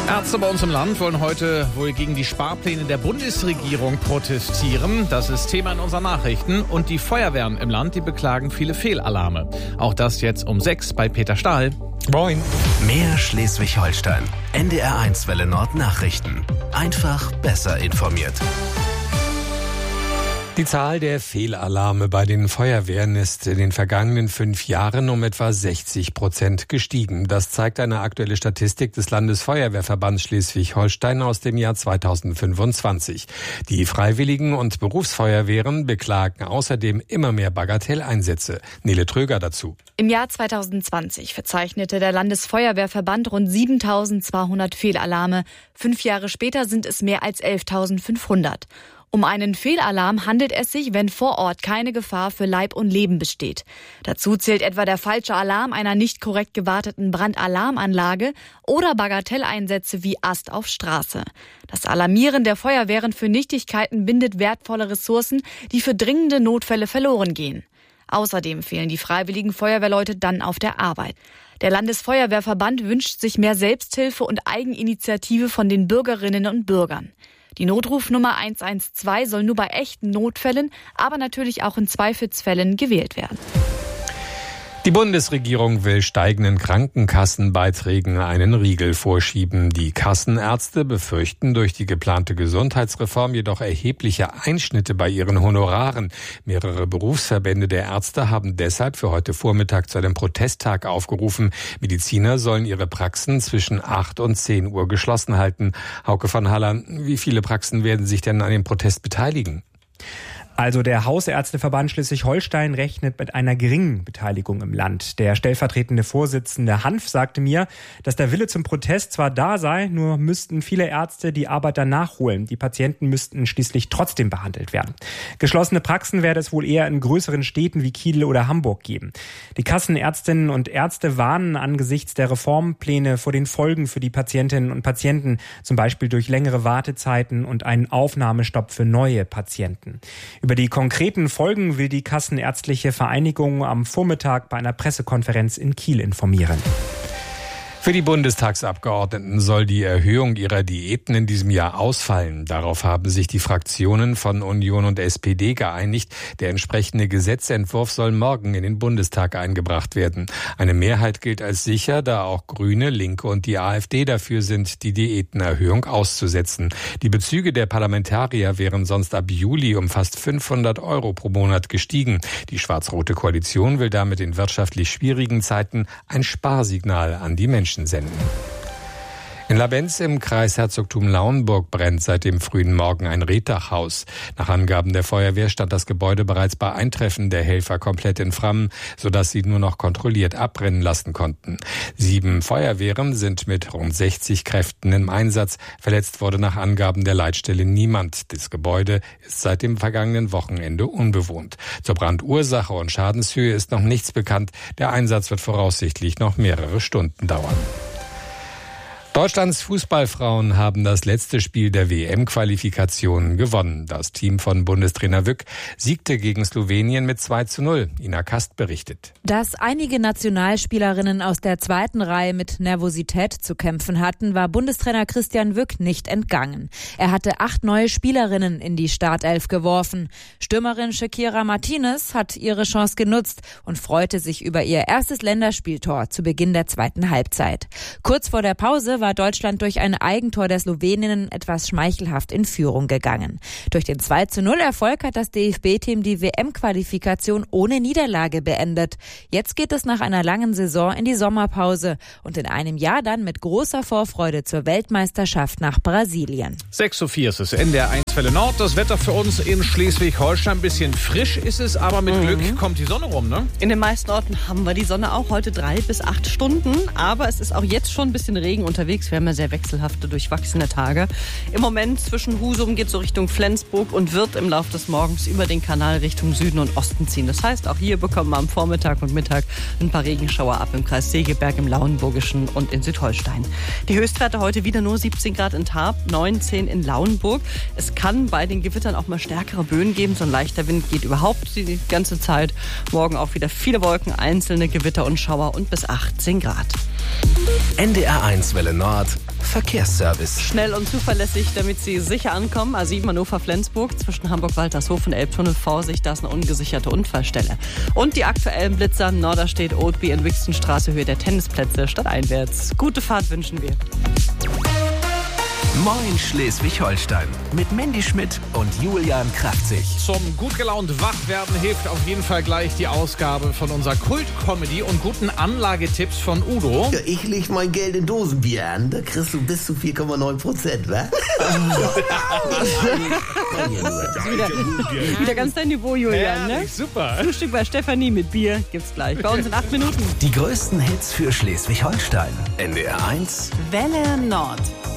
Ärzte bei uns im Land wollen heute wohl gegen die Sparpläne der Bundesregierung protestieren. Das ist Thema in unseren Nachrichten. Und die Feuerwehren im Land, die beklagen viele Fehlalarme. Auch das jetzt um 6 bei Peter Stahl. Moin. Mehr Schleswig-Holstein. NDR1 Welle Nord Nachrichten. Einfach besser informiert. Die Zahl der Fehlalarme bei den Feuerwehren ist in den vergangenen 5 Jahren um etwa 60% gestiegen. Das zeigt eine aktuelle Statistik des Landesfeuerwehrverbands Schleswig-Holstein aus dem Jahr 2025. Die Freiwilligen- und Berufsfeuerwehren beklagen außerdem immer mehr Bagatelleinsätze. Nele Tröger dazu. Im Jahr 2020 verzeichnete der Landesfeuerwehrverband rund 7.200 Fehlalarme. 5 Jahre später sind es mehr als 11.500. Um einen Fehlalarm handelt es sich, wenn vor Ort keine Gefahr für Leib und Leben besteht. Dazu zählt etwa der falsche Alarm einer nicht korrekt gewarteten Brandalarmanlage oder Bagatelleinsätze wie Ast auf Straße. Das Alarmieren der Feuerwehren für Nichtigkeiten bindet wertvolle Ressourcen, die für dringende Notfälle verloren gehen. Außerdem fehlen die freiwilligen Feuerwehrleute dann auf der Arbeit. Der Landesfeuerwehrverband wünscht sich mehr Selbsthilfe und Eigeninitiative von den Bürgerinnen und Bürgern. Die Notrufnummer 112 soll nur bei echten Notfällen, aber natürlich auch in Zweifelsfällen gewählt werden. Die Bundesregierung will steigenden Krankenkassenbeiträgen einen Riegel vorschieben. Die Kassenärzte befürchten durch die geplante Gesundheitsreform jedoch erhebliche Einschnitte bei ihren Honoraren. Mehrere Berufsverbände der Ärzte haben deshalb für heute Vormittag zu einem Protesttag aufgerufen. Mediziner sollen ihre Praxen zwischen 8 und 10 Uhr geschlossen halten. Hauke von Hallern, wie viele Praxen werden sich denn an dem Protest beteiligen? Also der Hausärzteverband Schleswig-Holstein rechnet mit einer geringen Beteiligung im Land. Der stellvertretende Vorsitzende Hanf sagte mir, dass der Wille zum Protest zwar da sei, nur müssten viele Ärzte die Arbeit dann nachholen. Die Patienten müssten schließlich trotzdem behandelt werden. Geschlossene Praxen werde es wohl eher in größeren Städten wie Kiel oder Hamburg geben. Die Kassenärztinnen und Ärzte warnen angesichts der Reformpläne vor den Folgen für die Patientinnen und Patienten, zum Beispiel durch längere Wartezeiten und einen Aufnahmestopp für neue Patienten. Über die konkreten Folgen will die Kassenärztliche Vereinigung am Vormittag bei einer Pressekonferenz in Kiel informieren. Für die Bundestagsabgeordneten soll die Erhöhung ihrer Diäten in diesem Jahr ausfallen. Darauf haben sich die Fraktionen von Union und SPD geeinigt. Der entsprechende Gesetzentwurf soll morgen in den Bundestag eingebracht werden. Eine Mehrheit gilt als sicher, da auch Grüne, Linke und die AfD dafür sind, die Diätenerhöhung auszusetzen. Die Bezüge der Parlamentarier wären sonst ab Juli um fast 500 € pro Monat gestiegen. Die schwarz-rote Koalition will damit in wirtschaftlich schwierigen Zeiten ein Sparsignal an die Menschen senden. In Labenz im Kreis Herzogtum Lauenburg brennt seit dem frühen Morgen ein Reetdachhaus. Nach Angaben der Feuerwehr stand das Gebäude bereits bei Eintreffen der Helfer komplett in Flammen, sodass sie nur noch kontrolliert abbrennen lassen konnten. 7 Feuerwehren sind mit rund 60 Kräften im Einsatz. Verletzt wurde nach Angaben der Leitstelle niemand. Das Gebäude ist seit dem vergangenen Wochenende unbewohnt. Zur Brandursache und Schadenshöhe ist noch nichts bekannt. Der Einsatz wird voraussichtlich noch mehrere Stunden dauern. Deutschlands Fußballfrauen haben das letzte Spiel der WM-Qualifikation gewonnen. Das Team von Bundestrainer Wück siegte gegen Slowenien mit 2:0. Ina Kast berichtet. Dass einige Nationalspielerinnen aus der zweiten Reihe mit Nervosität zu kämpfen hatten, war Bundestrainer Christian Wück nicht entgangen. Er hatte 8 neue Spielerinnen in die Startelf geworfen. Stürmerin Shakira Martinez hat ihre Chance genutzt und freute sich über ihr erstes Länderspieltor zu Beginn der zweiten Halbzeit. Kurz vor der Pause war Deutschland durch ein Eigentor der Sloweninnen etwas schmeichelhaft in Führung gegangen. Durch den 2:0-Erfolg hat das DFB-Team die WM-Qualifikation ohne Niederlage beendet. Jetzt geht es nach einer langen Saison in die Sommerpause und in einem Jahr dann mit großer Vorfreude zur Weltmeisterschaft nach Brasilien. 6:04 ist es NDR1 Welle Nord. Das Wetter für uns in Schleswig-Holstein. Ein bisschen frisch ist es, aber mit Glück kommt die Sonne rum, ne? In den meisten Orten haben wir die Sonne auch heute 3 bis 8 Stunden. Aber es ist auch jetzt schon ein bisschen Regen unterwegs. Wir haben ja sehr wechselhafte, durchwachsene Tage. Im Moment zwischen Husum geht so Richtung Flensburg und wird im Laufe des Morgens über den Kanal Richtung Süden und Osten ziehen. Das heißt, auch hier bekommen wir am Vormittag und Mittag ein paar Regenschauer ab im Kreis Segeberg, im Lauenburgischen und in Südholstein. Die Höchstwerte heute wieder nur 17 Grad in Tarp, 19 in Lauenburg. Es kann bei den Gewittern auch mal stärkere Böen geben. So ein leichter Wind geht überhaupt die ganze Zeit. Morgen auch wieder viele Wolken, einzelne Gewitter und Schauer und bis 18 Grad. NDR1 Welle Nord Verkehrsservice. Schnell und zuverlässig, damit Sie sicher ankommen. A7 Hannover-Flensburg zwischen Hamburg-Waltershof und Elbtunnel. Vorsicht, da ist eine ungesicherte Unfallstelle. Und die aktuellen Blitzer Norderstedt, Oldby in Wixenstraße, Höhe der Tennisplätze stadteinwärts. Gute Fahrt wünschen wir. Moin Schleswig-Holstein mit Mandy Schmidt und Julian Kraftzig. Zum gut gelaunt Wachwerden hilft auf jeden Fall gleich die Ausgabe von unserer Kult-Comedy und guten Anlagetipps von Udo. Ja, ich leg mein Geld in Dosenbier an, da kriegst du bis zu 4,9%, wa? Wieder ganz dein Niveau, Julian, ne? Super. Frühstück bei Stefanie mit Bier gibt's gleich. Bei uns in 8 Minuten. Die größten Hits für Schleswig-Holstein. NDR1 Welle Nord.